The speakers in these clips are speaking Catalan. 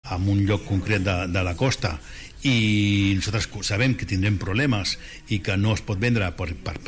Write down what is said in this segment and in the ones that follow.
en un lloc concret de la costa, i nosaltres sabem que tindrem problemes i que no es pot vendre per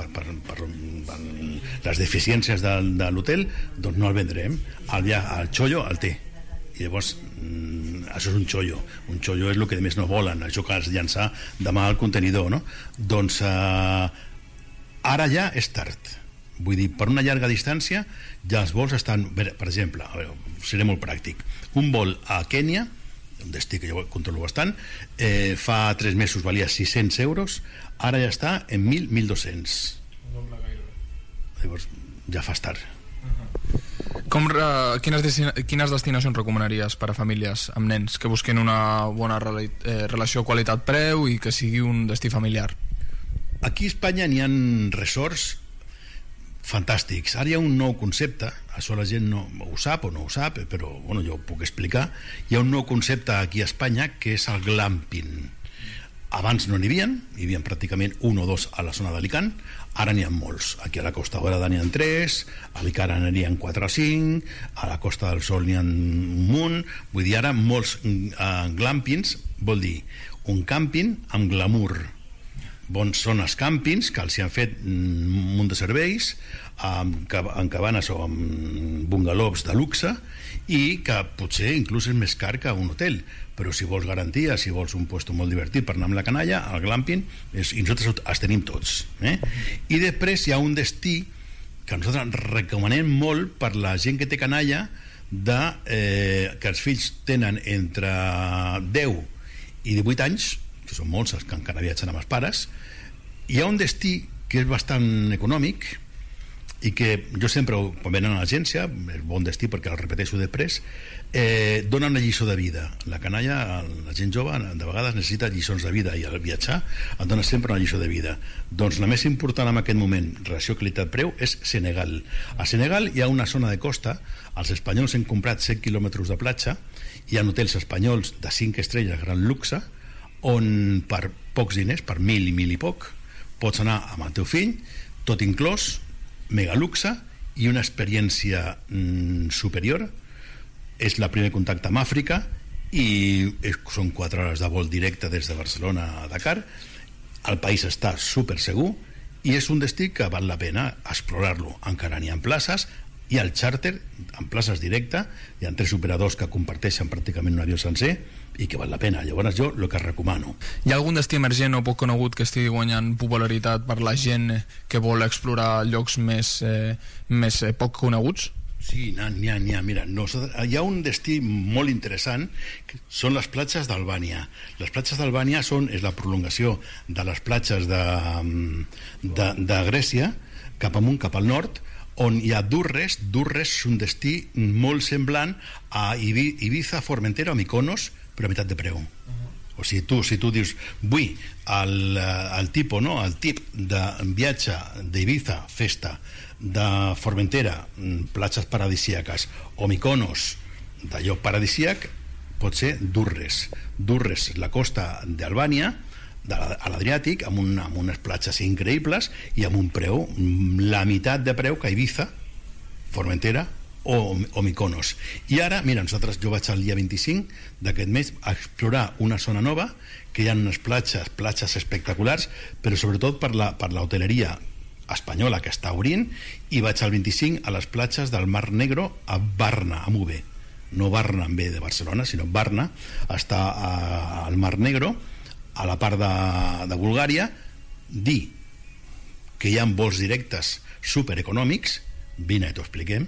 les deficiències de l'hotel, doncs no el vendrem. El xollo el té, i llavors això és un xollo. Un xollo és el que més no volen, això que has de llançar demà al contenidor, no? Doncs ara ja és tard. Vull dir, per una llarga distància ja els vols estan... Per exemple, seré molt pràctic, un vol a Kènia, un destí que jo controlo bastant, fa 3 mesos valia 600 euros, ara ja està en 1.000-1.200. Llavors ja fas tard. Quines destinacions recomanaries per a famílies amb nens que busquen una bona relació qualitat-preu i que sigui un destí familiar? Aquí a Espanya n'hi ha resorts fantàstics. Ara hi ha un nou concepte, això la gent no ho sap o no ho sap, però bueno, jo ho puc explicar. Hi ha un nou concepte aquí a Espanya que és el glamping. Abans no n'hi havia pràcticament un o dos a la zona d'Alicant, ara n'hi ha molts. Aquí a la Costa Daurada n'hi ha 3, a Alicant n'hi ha 4 o 5, a la Costa del Sol n'hi ha un munt. Vull dir, ara molts glampings vol dir un càmping amb glamour. Bons són els càmpings que els hi han fet un munt de serveis en cabanes o en bungalows de luxe, i que potser inclús és més car que un hotel, però si vols garantia, si vols un puesto molt divertit per anar amb la canalla, el glamping i nosaltres els tenim tots, I després hi ha un destí que nosaltres recomanem molt per la gent que té canalla, que els fills tenen entre 10 i 18 anys, que són molts els que encara viatgen amb els pares. Hi ha un destí que és bastant econòmic i que jo sempre, quan venen a l'agència, és bon destí perquè el repeteixo després, dona una lliçó de vida. La canalla, la gent jove, de vegades necessita lliçons de vida, i al viatjar et dona sempre una lliçó de vida. Doncs la més important en aquest moment, relació qualitat-preu, és Senegal. A Senegal hi ha una zona de costa, els espanyols han comprat 7 quilòmetres de platja, hi ha hotels espanyols de 5 estrelles, gran luxe, on per pocs diners, per 1.000 i 1.000 i poc, pots anar amb el teu fill, tot inclòs, mega luxe, i una experiència superior. És el primer contacte amb Àfrica i són 4 hores de vol directe des de Barcelona a Dakar. El país està super segur i és un destí que val la pena explorar-lo. Encara n'hi ha places, hi ha el xàrter en places directe, hi ha 3 operadors que comparteixen pràcticament un avió sencer i que val la pena. Llavors jo el que recomano. Hi ha algun destí emergent o poc conegut que estigui guanyant popularitat per la gent que vol explorar llocs més poc coneguts? Sí, n'hi ha. Mira, hi ha un destí molt interessant, que són les platges d'Albània. Les platges d'Albània és la prolongació de les platges de Grècia cap amunt, cap al nord, on hi ha Durres. Durres és un destí molt semblant a Ibiza, Formentera o Mykonos, però a meitat de preu. O sigui, si tu dius vull el tip de viatge d'Ibiza, festa, de Formentera, platges paradisíaques, o Mykonos, de lloc paradisíac, pot ser Durres. Durres, la costa d'Albània, a l'Adriàtic, amb unes platges increïbles i amb un preu, la meitat de preu que Ibiza, Formentera o Mykonos. I ara, mira, jo vaig el dia 25 d'aquest mes a explorar una zona nova, que hi ha unes platges espectaculars, però sobretot per la hoteleria espanyola que està obrint, i vaig al 25 a les platges del Mar Negro a Varna, amb UB, no Varna amb B de Barcelona, sinó Varna, està al Mar Negro, a la part de Bulgària. Dir que hi ha vols directes supereconòmics, vine i t'ho expliquem,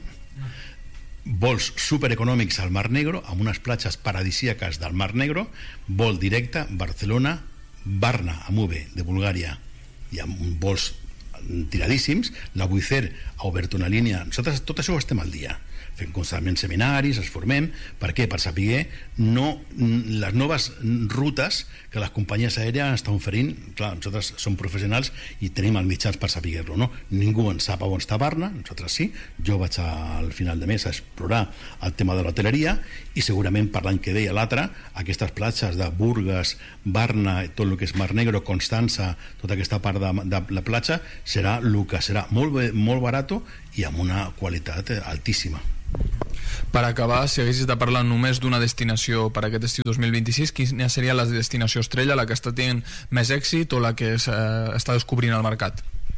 vols supereconòmics al Mar Negro, amb unes platges paradisíaques del Mar Negro, vol directe Barcelona, Varna, amb UB, de Bulgària. Hi ha vols tiradíssims. La Wizz Air ha obert una línia. Nosaltres tot això ho estem al dia, fem constantment seminaris, ens formem. Per què? Per saber les noves rutes que les companyies aèries estan oferint. Clar, nosaltres som professionals i tenim els mitjans per saber-lo, no? Ningú en sap on està Varna, nosaltres sí. Jo vaig al final de mes a explorar el tema de l'hoteleria, i segurament per l'any que ve i l'altre, aquestes platges de Burgas, Varna, tot el que és Mar Negro, Constança, tota aquesta part de la platja, serà el que serà molt barat i amb una qualitat altíssima. Per acabar, si haguessis de parlar només d'una destinació per aquest estiu 2026, quina seria la destinació estrella, la que està tenint més èxit o la que està descobrint el mercat?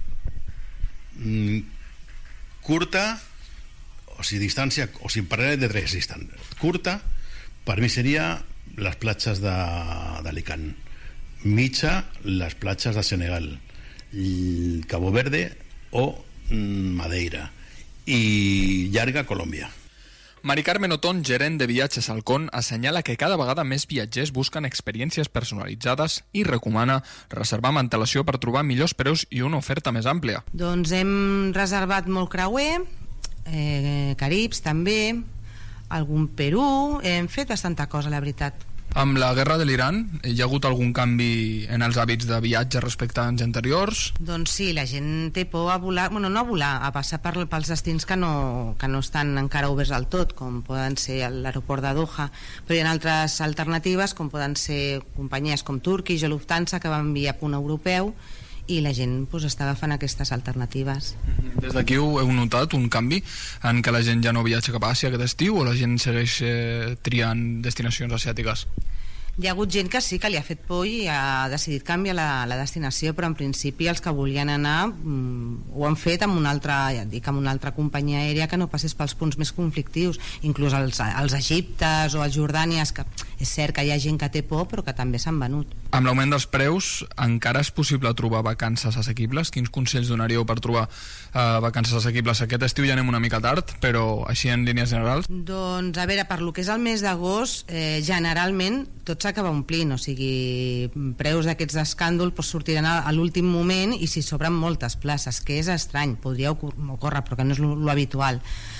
Curta, o sigui, distància, o sigui, parlaré de tres distàncies. Curta, per mi seria les platges d'Alicant. Mitja, les platges de Senegal, Cabo Verde o Madeira. I llarga, Colòmbia. Mari Carmen Otón, gerent de viatges Halcón, assenyala que cada vegada més viatgers busquen experiències personalitzades i recomana reservar amb antelació per trobar millors preus i una oferta més àmplia. Doncs hem reservat molt creuer, Caribs també, algun Perú, hem fet bastanta cosa, la veritat. Amb la guerra de l'Iran, hi ha hagut algun canvi en els hàbits de viatge respecte a anys anteriors? Doncs sí, la gent té por a volar, bueno, no a volar, a passar pels destins que no estan encara oberts del tot, com poden ser l'aeroport de Doha, però hi ha altres alternatives, com poden ser companyies com Turkish o Lufthansa, que van via punt europeu, i la gent està agafant aquestes alternatives. Des d'aquí heu notat un canvi en què la gent ja no viatja cap a Àsia aquest estiu o la gent segueix triant destinacions asiàtiques? Hi ha hagut gent que sí que li ha fet por i ha decidit canviar la destinació, però en principi els que volien anar ho han fet amb una altra, ja et dic, amb una altra companyia aèria que no passés pels punts més conflictius, inclús els Egiptes o els Jordànies, que és cert que hi ha gent que té por però que també s'han venut. Amb l'augment dels preus encara és possible trobar vacances assequibles? Quins consells donaríeu per trobar vacances assequibles? Aquest estiu ja anem una mica tard, però així en línies generals? Doncs a veure, per lo que és el mes d'agost, generalment tot s'acaba omplint, o sigui, preus d'aquests d'escàndol sortiran a l'últim moment i s'hi sobren moltes places, que és estrany, podria ocórrer, però que no és lo habitual.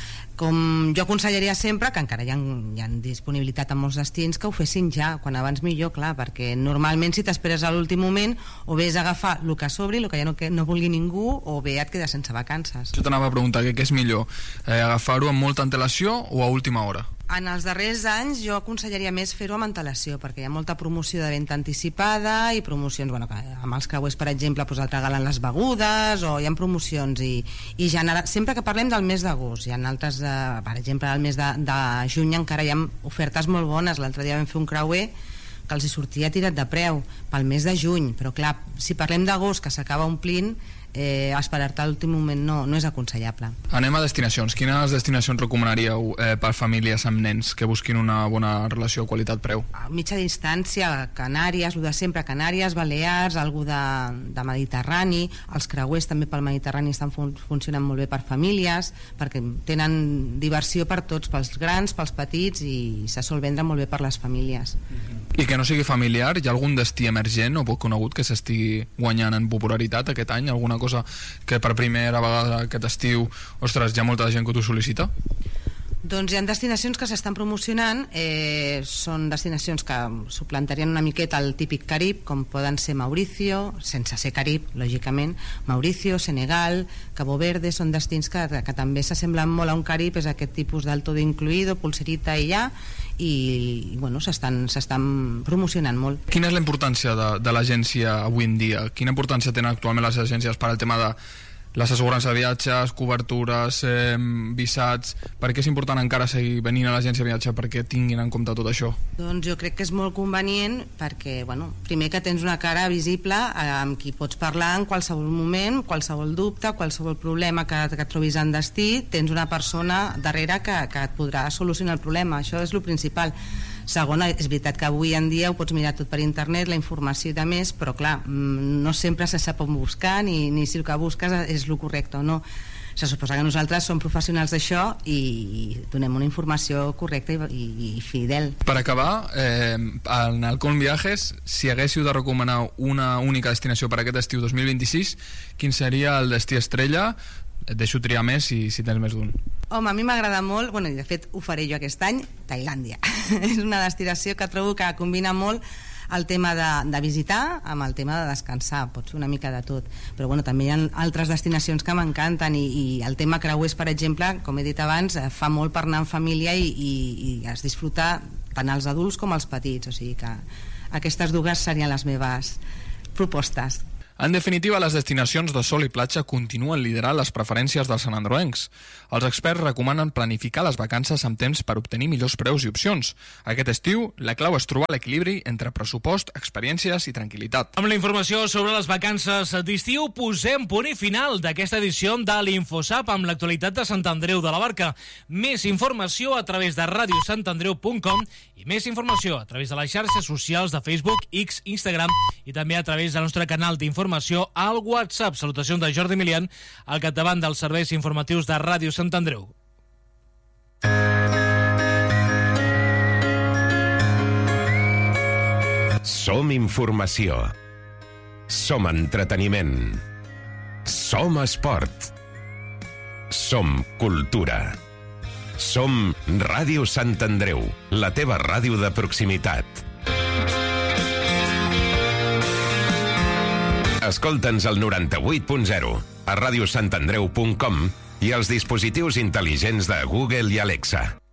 Com jo aconsellaria sempre, que encara hi ha disponibilitat en molts destins, que ho fessin ja, quan abans millor, clar, perquè normalment si t'esperes a l'últim moment o bé és agafar el que sobri, el que ja no vulgui ningú, o bé et quedes sense vacances. Jo t'anava a preguntar què és millor, agafar-ho amb molta antelació o a última hora? En els darrers anys jo aconsellaria més fer-ho amb antelació, perquè hi ha molta promoció de venda anticipada i promocions, amb els creuers, per exemple, et regalen les begudes, o hi ha promocions i sempre que parlem del mes d'agost, hi ha altres, per exemple, el mes de juny encara hi ha ofertes molt bones. L'altre dia vam fer un creuer que els hi sortia tirat de preu pel mes de juny, però clar, si parlem d'agost que s'acaba omplint, esperar-te a l'últim moment no és aconsellable. Anem a destinacions. Quines destinacions recomanaríeu per famílies amb nens que busquin una bona relació qualitat-preu? A mitja distància, Canàries, el de sempre, Canàries, Balears, algú de Mediterrani. Els creuers també pel Mediterrani estan funcionant molt bé per famílies, perquè tenen diversió per tots, pels grans, pels petits, i se sol vendre molt bé per les famílies. I que no sigui familiar, hi ha algun destí emergent o poc conegut que s'estigui guanyant en popularitat aquest any? Alguna cosa que per primera vegada aquest estiu, ostres, hi ha molta gent que t'ho sol·licita? Doncs hi ha destinacions que s'estan promocionant, són destinacions que suplantarien una miqueta el típic Carib, com poden ser Mauricio, sense ser Carib, lògicament, Mauricio, Senegal, Cabo Verde, són destins que també s'assemblen molt a un Carib, és aquest tipus del todo incluido, pulserita i ja, i bueno, s'estan promocionant molt. Quina és la importància de l'agència avui en dia? Quina importància tenen actualment les agències per al tema de les assegurances de viatges, cobertures, visats? Per què és important encara seguir venint a l'agència de viatge perquè tinguin en compte tot això? Doncs jo crec que és molt convenient perquè, primer que tens una cara visible amb qui pots parlar en qualsevol moment, qualsevol dubte, qualsevol problema que et trobis en destí, tens una persona darrere que et podrà solucionar el problema. Això és el principal. Segona, és veritat que avui en dia ho pots mirar tot per internet, la informació i de més, però clar, no sempre se sap on buscar ni si el que busques és el correcte o no. Se suposa que nosaltres som professionals d'això i donem una informació correcta i fidel. Per acabar, en Halcón Viajes, si haguéssiu de recomanar una única destinació per aquest estiu 2026, quin seria el destí estrella? Et deixo triar més si tens més d'un. Home, a mi m'agrada molt, i de fet ho faré jo aquest any, Tailàndia. És una destinació que trobo que combina molt el tema de visitar amb el tema de descansar, pots fer una mica de tot, però també hi ha altres destinacions que m'encanten i el tema creuers, per exemple, com he dit abans, fa molt per anar en família i es disfruta tant els adults com els petits, o sigui que aquestes dues serien les meves propostes. En definitiva, les destinacions de sol i platja continuen liderant les preferències dels sanandroencs. Els experts recomanen planificar les vacances amb temps per obtenir millors preus i opcions. Aquest estiu, la clau és trobar l'equilibri entre pressupost, experiències i tranquil·litat. Amb la informació sobre les vacances d'estiu, posem punt i final d'aquesta edició de l'Infosap amb l'actualitat de Sant Andreu de la Barca. Més informació a través de radiosantandreu.com i més informació a través de les xarxes socials de Facebook, X, Instagram i també a través del nostre canal d'informació al WhatsApp. Salutacions de Jordi Milian, al capdavant dels serveis informatius de Ràdio Sant Andreu. Som informació. Som entreteniment. Som esport. Som cultura. Som Ràdio Sant Andreu, la teva ràdio de proximitat. Escolta'ns al 98.0, a radiosantandreu.com i als dispositius intel·ligents de Google i Alexa.